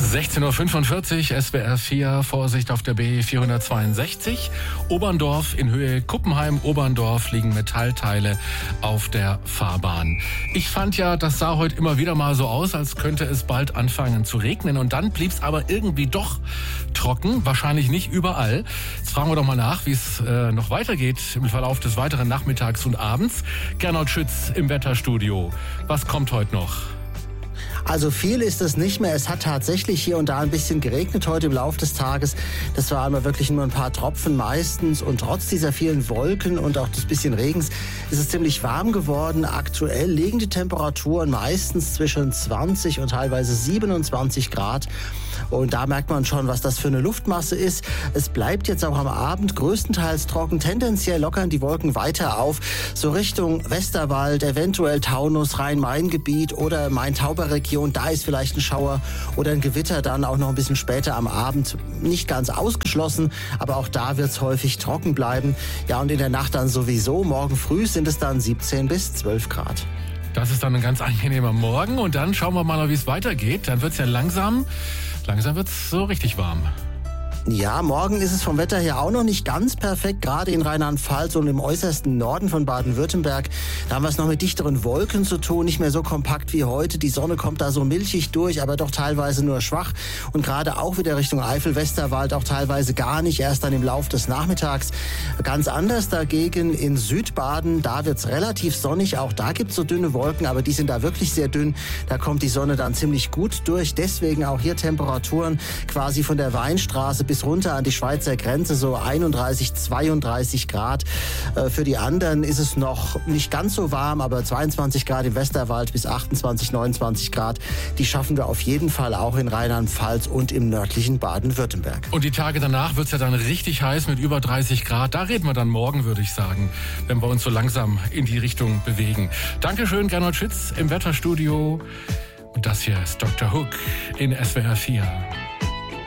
16.45 Uhr, SWR 4, Vorsicht auf der B462. Oberndorf in Höhe Kuppenheim-Oberndorf liegen Metallteile auf der Fahrbahn. Ich fand ja, das sah heute immer wieder mal so aus, als könnte es bald anfangen zu regnen. Und dann blieb es aber irgendwie doch trocken, wahrscheinlich nicht überall. Jetzt fragen wir doch mal nach, wie es noch weitergeht im Verlauf des weiteren Nachmittags und Abends. Gernot Schütz im Wetterstudio. Was kommt heute noch? Also viel ist es nicht mehr. Es hat tatsächlich hier und da ein bisschen geregnet heute im Laufe des Tages. Das waren aber wirklich nur ein paar Tropfen meistens. Und trotz dieser vielen Wolken und auch des bisschen Regens ist es ziemlich warm geworden. Aktuell liegen die Temperaturen meistens zwischen 20 und teilweise 27 Grad. Und da merkt man schon, was das für eine Luftmasse ist. Es bleibt jetzt auch am Abend größtenteils trocken. Tendenziell lockern die Wolken weiter auf. So Richtung Westerwald, eventuell Taunus, Rhein-Main-Gebiet oder Main-Tauber-Region. Da ist vielleicht ein Schauer oder ein Gewitter dann auch noch ein bisschen später am Abend. Nicht ganz ausgeschlossen, aber auch da wird es häufig trocken bleiben. Ja, und in der Nacht dann sowieso. Morgen früh sind es dann 17 bis 12 Grad. Das ist dann ein ganz angenehmer Morgen. Und dann schauen wir mal, wie es weitergeht. Dann wird es ja langsam wird es so richtig warm. Ja, morgen ist es vom Wetter her auch noch nicht ganz perfekt, gerade in Rheinland-Pfalz und im äußersten Norden von Baden-Württemberg. Da haben wir es noch mit dichteren Wolken zu tun, nicht mehr so kompakt wie heute. Die Sonne kommt da so milchig durch, aber doch teilweise nur schwach. Und gerade auch wieder Richtung Eifel, Westerwald auch teilweise gar nicht, erst dann im Lauf des Nachmittags. Ganz anders dagegen in Südbaden, da wird es relativ sonnig. Auch da gibt es so dünne Wolken, aber die sind da wirklich sehr dünn. Da kommt die Sonne dann ziemlich gut durch. Deswegen auch hier Temperaturen quasi von der Weinstraße bis runter an die Schweizer Grenze, so 31, 32 Grad. Für die anderen ist es noch nicht ganz so warm, aber 22 Grad im Westerwald bis 28, 29 Grad. Die schaffen wir auf jeden Fall auch in Rheinland-Pfalz und im nördlichen Baden-Württemberg. Und die Tage danach wird es ja dann richtig heiß mit über 30 Grad. Da reden wir dann morgen, würde ich sagen, wenn wir uns so langsam in die Richtung bewegen. Dankeschön, Gernot Schütz im Wetterstudio. Und das hier ist Dr. Hook in SWR 4.